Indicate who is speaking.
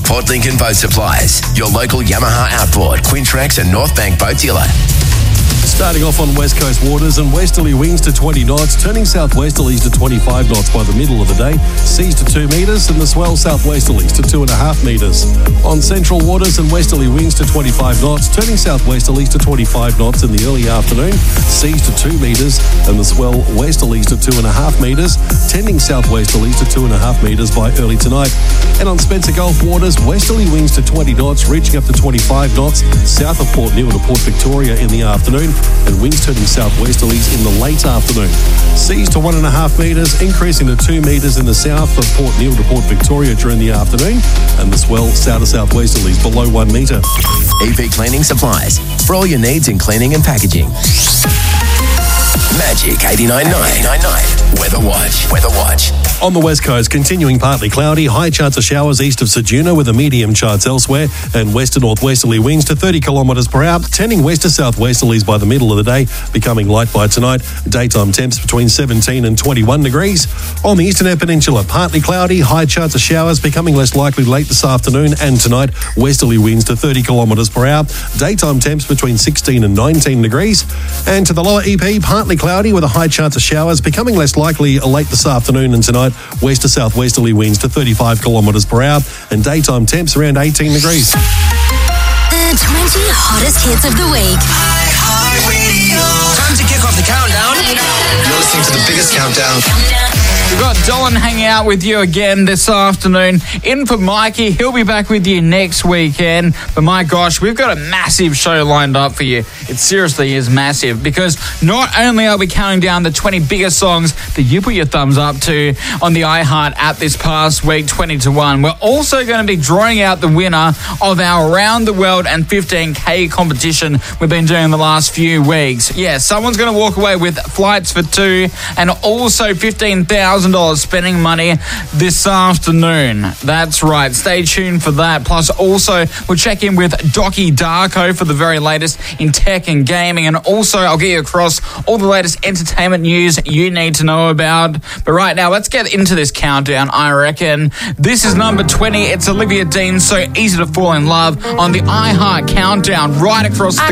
Speaker 1: Port Lincoln Boat Supplies, your local Yamaha Outboard, Quintrex and North Bank boat dealer.
Speaker 2: Starting off on West Coast waters and westerly winds to 20 knots, turning southwesterlies to 25 knots by the middle of the day, seas to 2 metres and the swell southwesterlies to 2.5 metres. On central waters and westerly winds to 25 knots, turning southwesterlies to 25 knots in the early afternoon, seas to 2 metres and the swell westerlies to 2.5 metres, tending southwesterlies to 2.5 metres by early tonight. And on Spencer Gulf waters, westerly winds to 20 knots, reaching up to 25 knots south of Port Newell to Port Victoria in the afternoon, and winds turning southwesterlies in the late afternoon. Seas to 1.5 metres, increasing to 2 metres in the south of Port Newell to Port Victoria during the afternoon, and the swell south to southwesterlies below 1 metre.
Speaker 1: EP Cleaning Supplies, for all your needs in cleaning and packaging. Magic 89.9. Weather Watch.
Speaker 2: On the west coast, continuing partly cloudy, high chance of showers east of Ceduna with a medium chance elsewhere, and west to northwesterly winds to 30 kilometres per hour, tending west to southwesterlies by the middle of the day, becoming light by tonight. Daytime temps between 17 and 21 degrees. On the eastern peninsula, partly cloudy, high chance of showers, becoming less likely late this afternoon and tonight. Westerly winds to 30 kilometres per hour. Daytime temps between 16 and 19 degrees. And to the lower EP, partly cloudy with a high chance of showers, becoming less likely late this afternoon and tonight. West to southwesterly winds to 35 kilometres per hour and daytime temps around 18 degrees.
Speaker 3: The 20 hottest hits of the week.
Speaker 4: Time to kick off the countdown. You're listening to the biggest countdown.
Speaker 5: We've got Dylan hanging out with you again this afternoon. In for Mikey. He'll be back with you next weekend. But my gosh, we've got a massive show lined up for you. It seriously is massive, because not only are we counting down the 20 biggest songs that you put your thumbs up to on the iHeart app this past week, 20-1, we're also going to be drawing out the winner of our Around the World and 15K competition we've been doing the last few weeks. Yeah, someone's going to walk away with flights for 2 and also $15,000 spending money this afternoon. That's right. Stay tuned for that. Plus, also, we'll check in with Docky Darko for the very latest in tech and gaming. And also, I'll get you across all the latest entertainment news you need to know about. But right now, let's get into this countdown, I reckon. This is number 20. It's Olivia Dean, So Easy to Fall in Love, on the iHeart Countdown right across the